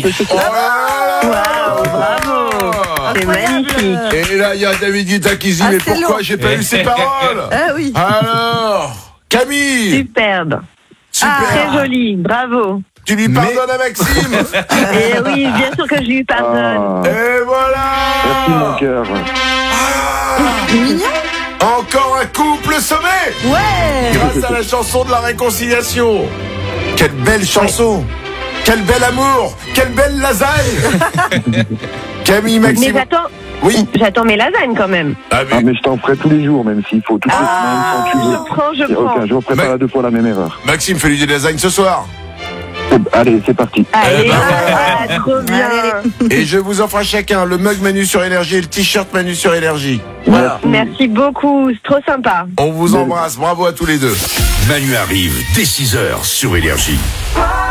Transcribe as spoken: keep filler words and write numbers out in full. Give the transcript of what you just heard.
C'est Oh là là. Waouh, bravo. C'est magnifique. Et là, il y a David Guetta qui dit, Ah, mais c'est pourquoi long. j'ai pas eu ces paroles? Ah oui. Alors, Camille, Superbe. super. Très joli. Bravo. Tu lui pardonnes à Maxime? Et oui, bien sûr que je lui pardonne. Ah, Et voilà. merci mon cœur. Ah, Mignon. encore un couple sauvé Ouais. grâce à la chanson de la réconciliation. Quelle belle chanson. Quel bel amour. Quelle belle lasagne. Camille, Mais Maxime. j'attends, Oui. j'attends mes lasagnes quand même. Ah, Ah, mais mais je t'en ferai tous les jours, même s'il faut, toutes les Ah, semaines, quand tu veux. je prends, je Il y a prends. aucun jour, prépare Mais- à deux fois la même erreur. Maxime, fais-lui des lasagnes ce soir. C'est- Allez, c'est parti. Allez, Eh ben, ah, trop bien. Allez, Et je vous offre à chacun le mug Manu sur Énergie et le t-shirt Manu sur Énergie. Voilà. Merci beaucoup, c'est trop sympa. On vous embrasse. Bravo à tous les deux. Manu arrive dès six heures sur Énergie.